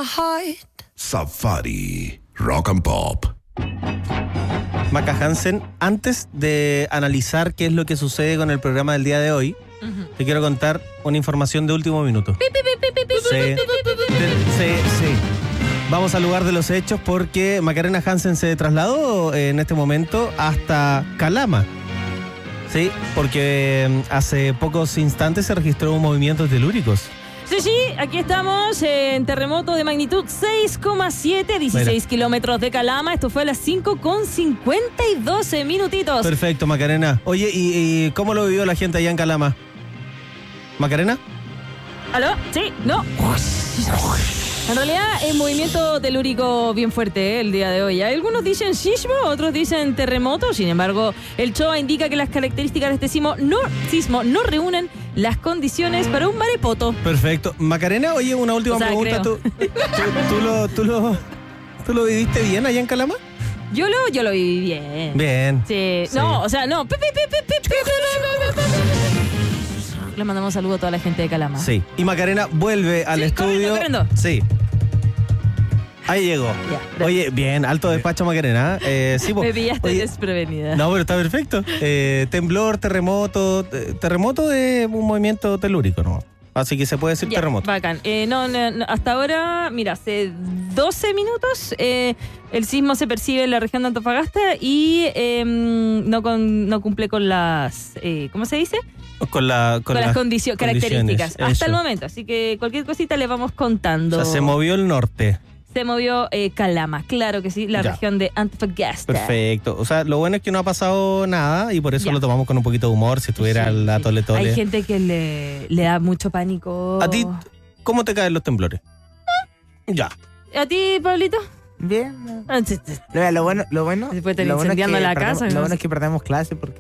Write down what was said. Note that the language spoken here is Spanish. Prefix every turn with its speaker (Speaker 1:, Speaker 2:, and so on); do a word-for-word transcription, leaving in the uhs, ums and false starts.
Speaker 1: my heart.
Speaker 2: Safari Rock and Pop.
Speaker 3: Maca Hansen, antes de analizar qué es lo que sucede con el programa del día de hoy, uh-huh. te quiero contar una información de último minuto. Sí, sí, sí. Vamos al lugar de los hechos porque Macarena Hansen se trasladó en este momento hasta Calama. Sí, porque hace pocos instantes se registró un movimiento telúricos.
Speaker 4: Sí, sí, aquí estamos en terremoto de magnitud seis coma siete, dieciséis Mira. kilómetros de Calama. Esto fue a las cinco con cincuenta y doce minutitos.
Speaker 3: Perfecto, Macarena. Oye, ¿y, y cómo lo vivió la gente allá en Calama? ¿Macarena?
Speaker 4: ¿Aló? Sí, no. En realidad es movimiento telúrico bien fuerte, ¿eh? El día de hoy. Algunos dicen sismo, otros dicen terremoto. Sin embargo, el CHOA indica que las características de este sismo no, sismo no reúnen las condiciones para un marepoto.
Speaker 3: Perfecto. Macarena, oye, una última o sea, pregunta. ¿Tú, tú, tú, lo, tú, lo, ¿Tú lo viviste bien allá en Calama?
Speaker 4: Yo lo, yo lo viví bien.
Speaker 3: Bien.
Speaker 4: Sí. sí. No, o sea, no. Le mandamos saludo a toda la gente de Calama.
Speaker 3: Sí. Y Macarena vuelve al
Speaker 4: sí,
Speaker 3: estudio.
Speaker 4: Corriendo, corriendo.
Speaker 3: Sí. Ahí llegó. Ya, oye, bien, alto despacho, Macarena. Eh, sí,
Speaker 4: Me pillaste oye, desprevenida.
Speaker 3: No, pero está perfecto. Eh, temblor, terremoto. Terremoto es un movimiento telúrico, ¿no? Así que se puede decir
Speaker 4: ya,
Speaker 3: terremoto.
Speaker 4: Bacán. Eh, no, no, no, hasta ahora, mira, hace doce minutos eh, el sismo se percibe en la región de Antofagasta y eh, no, con, no cumple con las... Eh, ¿Cómo se dice?
Speaker 3: Con, la, con,
Speaker 4: con las, las condicio- características.
Speaker 3: Eso.
Speaker 4: Hasta el momento. Así que cualquier cosita les vamos contando.
Speaker 3: O sea, se movió el norte.
Speaker 4: Se movió eh, Calama, claro que sí, la ya. región de Antofagasta.
Speaker 3: Perfecto. O sea, lo bueno es que no ha pasado nada y por eso ya. lo tomamos con un poquito de humor, si estuviera sí, la sí. tole tole.
Speaker 4: Hay gente que le, le da mucho pánico.
Speaker 3: ¿A ti cómo te caen los temblores?
Speaker 4: ¿Ah?
Speaker 3: Ya.
Speaker 4: ¿A ti, Pablito?
Speaker 5: Bien. Lo bueno, lo bueno,
Speaker 4: Después te
Speaker 5: lo bueno
Speaker 4: incendiando
Speaker 5: es que
Speaker 4: la
Speaker 5: perdemos,
Speaker 4: casa.
Speaker 5: Lo
Speaker 4: ¿no?
Speaker 5: bueno es que perdemos clase porque